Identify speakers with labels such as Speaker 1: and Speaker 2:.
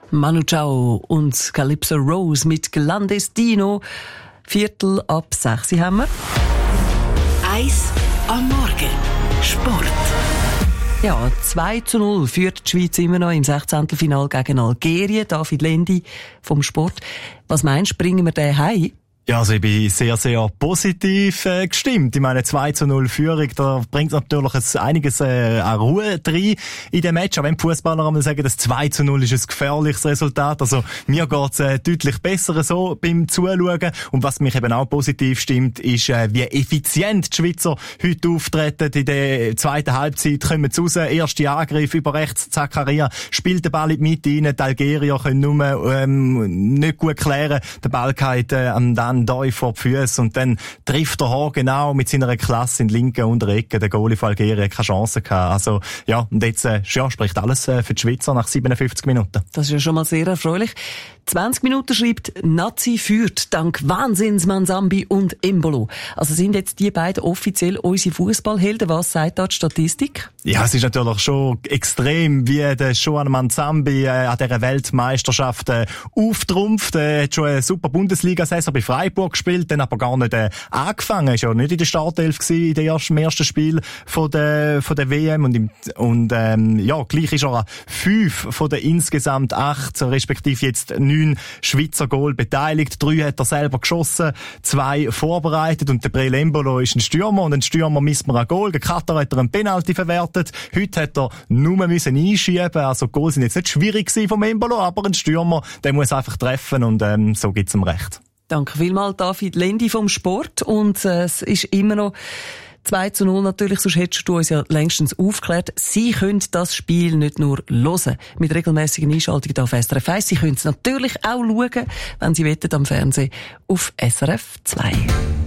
Speaker 1: Manu Chao und Calypso Rose mit Clandestino. 5:45 haben wir.
Speaker 2: 1 am Morgen. Sport.
Speaker 1: Ja, 2:0 führt die Schweiz immer noch im 16. Finale gegen Algerien. David Lendi vom Sport. Was meinst du, bringen wir den heim?
Speaker 3: Ja, also ich bin sehr, sehr positiv gestimmt. Ich meine, 2:0 Führung, da bringt natürlich einiges an Ruhe rein in dem Match. Auch wenn die Fußballer einmal sagen, das 2:0 ist ein gefährliches Resultat. Also mir geht's deutlich besser so beim Zuschauen. Und was mich eben auch positiv stimmt, ist, wie effizient die Schweizer heute auftreten. In der zweiten Halbzeit kommen sie raus, erste Angriff über rechts, Zakaria spielt den Ball in die Mitte rein. Die Algerier können nur nicht gut klären. Der Ball geht am dann da vor die Füße und dann trifft er genau mit seiner Klasse in die linke untere Ecke. Der Goalie von Algerien keine Chance gehabt. Also, ja, und jetzt, spricht alles für die Schweizer nach 57 Minuten.
Speaker 1: Das ist ja schon mal sehr erfreulich. 20 Minuten schreibt, Nazi führt dank Wahnsinnsmann Sambi und Embolo. Also sind jetzt die beiden offiziell unsere Fußballhelden? Was sagt da die Statistik?
Speaker 3: Ja, es ist natürlich schon extrem, wie der Joan Manzambi an dieser Weltmeisterschaft auftrumpft. Er hat schon eine super Bundesliga-Saison bei Freiburg gespielt, dann aber gar nicht angefangen. Er war ja nicht in der Startelf gewesen, in dem ersten Spiel von der WM. Und gleich ist er an 5 von den insgesamt 8, respektive jetzt 9 Schweizer Goal beteiligt. 3 hat er selber geschossen, 2 vorbereitet und der Breel Embolo ist ein Stürmer und ein Stürmer misst man ein Goal. Der Katar hat er einen Penalty verwertet. Heute hat er nur einschieben. Also die Goals sind jetzt nicht schwierig gewesen vom Embolo, aber ein Stürmer, der muss einfach treffen und so gibt's ihm recht.
Speaker 1: Danke vielmals, David Lendi vom Sport. Und es ist immer noch 2:0 natürlich, sonst hättest du uns ja längstens aufgeklärt. Sie können das Spiel nicht nur hören, mit regelmäßigen Einschaltungen auf SRF 1. Sie können es natürlich auch schauen, wenn Sie wollen, am Fernsehen auf SRF 2.